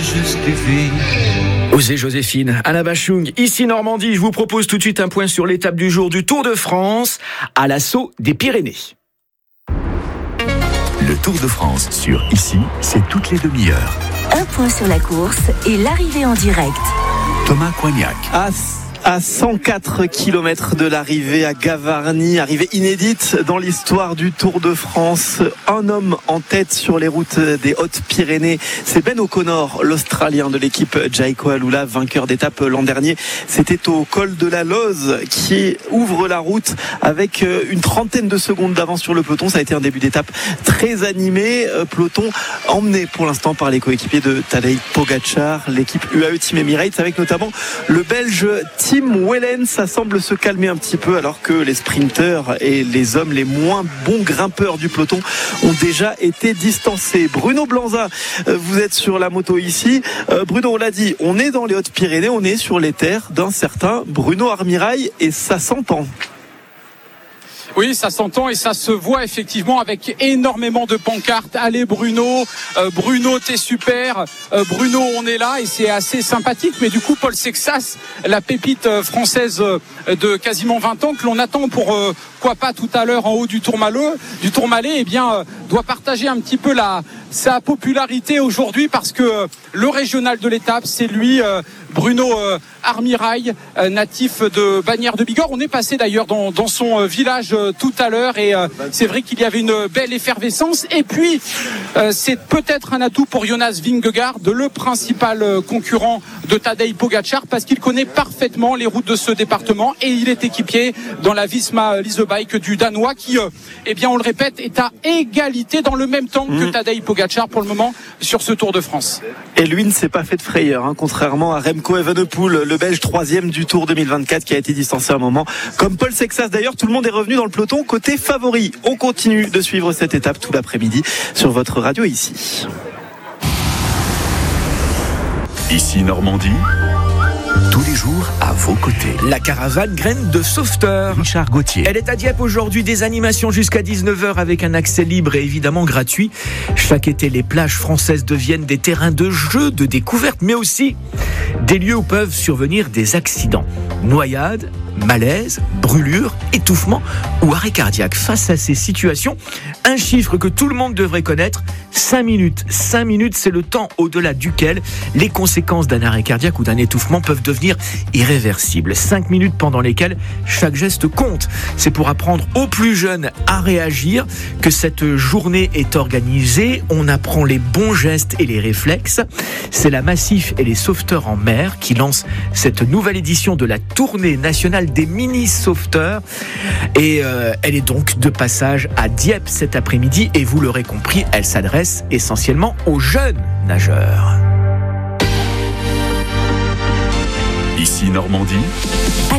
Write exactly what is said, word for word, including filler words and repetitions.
juste rêver. Osez Joséphine, Alain Bachung, ici Normandie. Je vous propose tout de suite un point sur l'étape du jour du Tour de France à l'assaut des Pyrénées. Le Tour de France sur Ici, c'est toutes les demi-heures. Un point sur la course et l'arrivée en direct. Thomas Coignac. À, à cent quatre kilomètres de l'arrivée à Gavarnie, arrivée inédite dans l'histoire du Tour de France. Un homme en tête sur les routes des Hautes-Pyrénées. C'est Ben O'Connor, l'Australien de l'équipe Jayco Alula, vainqueur d'étape l'an dernier. C'était au col de la Loze qui ouvre la route avec une trentaine de secondes d'avance sur le peloton. Ça a été un début d'étape très animé. Peloton emmené pour l'instant par les coéquipiers de Tadej Pogačar, l'équipe U A E Team Emirates, avec notamment le Belge Tim Wellens. Ça semble se calmer un petit peu alors que les sprinteurs et les hommes les moins bons grimpeurs du peloton ont déjà été distancés. Bruno Blanza, vous êtes sur la moto ici. Bruno, on l'a dit, on est dans les Hautes-Pyrénées, on est sur les terres d'un certain Bruno Armirail et ça s'entend. Oui, ça s'entend et ça se voit effectivement avec énormément de pancartes. Allez Bruno, euh, Bruno t'es super, euh, Bruno on est là, et c'est assez sympathique. Mais du coup Paul Sexas, la pépite française de quasiment vingt ans que l'on attend pour euh, quoi pas tout à l'heure en haut du Tourmalet, du Tourmalet, eh bien euh, doit partager un petit peu la sa popularité aujourd'hui parce que euh, le régional de l'étape, c'est lui, euh, Bruno euh, Armirail, euh, natif de Bagnères de Bigorre. On est passé d'ailleurs dans, dans son euh, village euh, tout à l'heure et euh, c'est vrai qu'il y avait une belle effervescence. Et puis euh, c'est peut-être un atout pour Jonas Vingegaard, le principal euh, concurrent de Tadej Pogačar, parce qu'il connaît parfaitement les routes de ce département et il est équipier dans la Visma Lease Bike du Danois qui, euh, eh bien on le répète, est à égalité dans le même temps que mmh. Tadej Pogačar pour le moment sur ce Tour de France. Et lui ne s'est pas fait de frayeur, hein, contrairement à Remco Evenepoel, le Belge troisième du Tour deux mille vingt-quatre qui a été distancé un moment. Comme Paul Sexas d'ailleurs, tout le monde est revenu dans le peloton côté favori. On continue de suivre cette étape tout l'après-midi sur votre radio ici. Ici Normandie, tous les jours à vos côtés. La caravane graine de sauveteurs. Richard Gauthier. Elle est à Dieppe aujourd'hui, des animations jusqu'à dix-neuf heures avec un accès libre et évidemment gratuit. Chaque été, les plages françaises deviennent des terrains de jeu, de découverte, mais aussi des lieux où peuvent survenir des accidents. Noyades, malaise, brûlure, étouffement ou arrêt cardiaque. Face à ces situations, un chiffre que tout le monde devrait connaître, cinq minutes. cinq minutes, c'est le temps au-delà duquel les conséquences d'un arrêt cardiaque ou d'un étouffement peuvent devenir irréversibles. cinq minutes pendant lesquelles chaque geste compte. C'est pour apprendre aux plus jeunes à réagir que cette journée est organisée. On apprend les bons gestes et les réflexes. C'est la Massif et les sauveteurs en mer qui lancent cette nouvelle édition de la tournée nationale des mini-sauveteurs. Et euh, elle est donc de passage à Dieppe cet après-midi. Et vous l'aurez compris, elle s'adresse essentiellement aux jeunes nageurs. Ici Normandie.